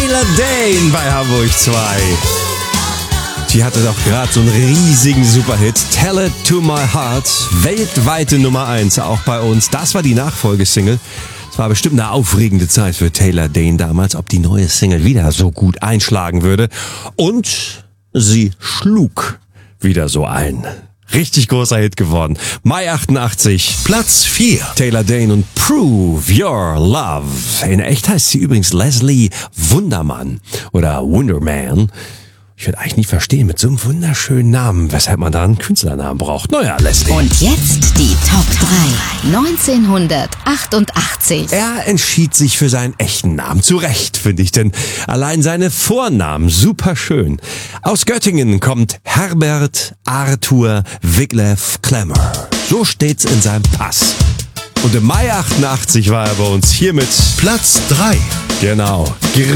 Taylor Dayne bei Hamburg 2. Die hatte doch gerade so einen riesigen Superhit. Tell It To My Heart. Weltweite Nummer 1, auch bei uns. Das war die Nachfolgesingle. Es war bestimmt eine aufregende Zeit für Taylor Dayne damals, ob die neue Single wieder so gut einschlagen würde. Und sie schlug wieder so ein. Richtig großer Hit geworden. Mai 88. Platz 4. Taylor Dayne und Prove Your Love. In echt heißt sie übrigens Leslie Wunderman oder Wunderman. Ich würde eigentlich nicht verstehen, mit so einem wunderschönen Namen, weshalb man da einen Künstlernamen braucht. Naja, Leslie. Und jetzt die Top 3. 1988. Er entschied sich für seinen echten Namen. Zu Recht, finde ich, denn allein seine Vornamen super schön. Aus Göttingen kommt Herbert Arthur Wiglaf Klemmer. So steht's in seinem Pass. Und im Mai 88 war er bei uns hier mit Platz 3. Genau.